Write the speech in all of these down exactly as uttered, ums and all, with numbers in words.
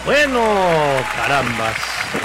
Bueno, carambas.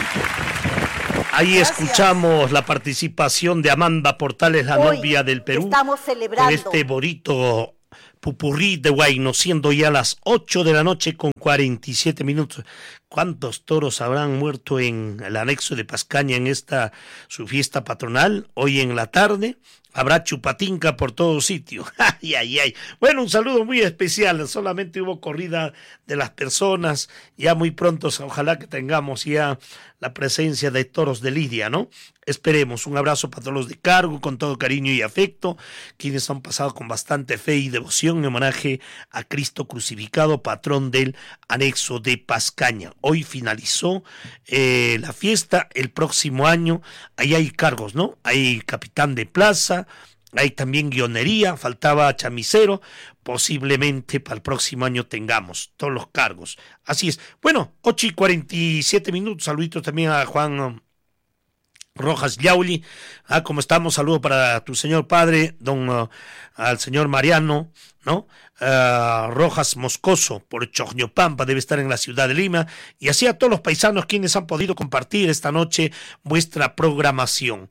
Ahí Gracias. Escuchamos la participación de Amanda Portales, la Hoy novia del Perú. Estamos celebrando con este bonito pupurrí de Huayno, siendo ya las ocho de la noche con cuarenta y siete minutos. ¿Cuántos toros habrán muerto en el anexo de Pascaña en esta su fiesta patronal? Hoy en la tarde habrá chupatinca por todo sitio. Ay, ay, ay. Bueno, un saludo muy especial. Solamente hubo corrida de las personas. Ya muy pronto, ojalá que tengamos ya la presencia de toros de lidia, ¿no? Esperemos. Un abrazo para todos los de cargo, con todo cariño y afecto, quienes han pasado con bastante fe y devoción en homenaje a Cristo crucificado, patrón del anexo de Pascaña. Hoy finalizó eh, la fiesta. El próximo año, ahí hay cargos, ¿no? Hay capitán de plaza, hay también guionería, faltaba chamisero. Posiblemente para el próximo año tengamos todos los cargos. Así es. Bueno, ocho y cuarenta y siete minutos. Saluditos también a Juan um, Rojas Yauli. Ah, ¿cómo estamos? Saludo para tu señor padre, don uh, al señor Mariano, ¿no? Uh, Rojas Moscoso por Choñopampa, debe estar en la ciudad de Lima, y así a todos los paisanos quienes han podido compartir esta noche vuestra programación.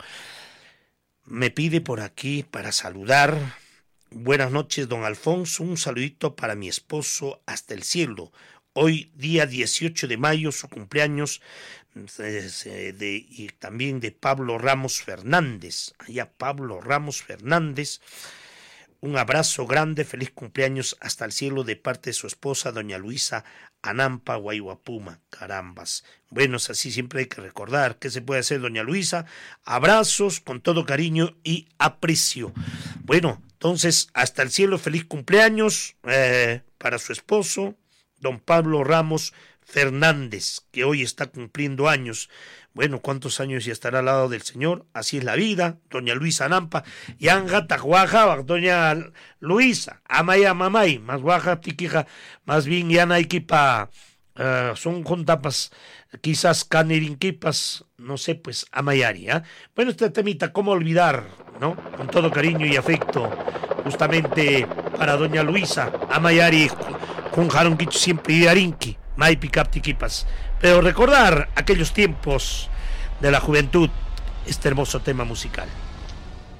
Me pide por aquí para saludar. Buenas noches, don Alfonso. Un saludito para mi esposo hasta el cielo. Hoy, día dieciocho de mayo, su cumpleaños, de, de, y también de Pablo Ramos Fernández. Allá Pablo Ramos Fernández. Un abrazo grande, feliz cumpleaños hasta el cielo de parte de su esposa, doña Luisa Anampa Guayhuapuma. Carambas. Bueno, es así, siempre hay que recordar qué se puede hacer, doña Luisa. Abrazos con todo cariño y aprecio. Bueno, entonces, hasta el cielo, feliz cumpleaños eh, para su esposo, don Pablo Ramos Fernández, que hoy está cumpliendo años. Bueno, ¿cuántos años ya estará al lado del Señor? Así es la vida. Doña Luisa Nampa, Yangata Guaja, doña Luisa, Amaya Mamay, más Guaja, Tiquija, más bien Yanaikipa, uh, son contapas, quizás Canirinquipas, no sé, pues Amayari, ¿eh? Bueno, este temita, ¿cómo olvidar, no? Con todo cariño y afecto, justamente para doña Luisa, Amayari, con Jaronquicho siempre y Arinqui. Maipi Captiquipas. Pero recordar aquellos tiempos de la juventud, este hermoso tema musical.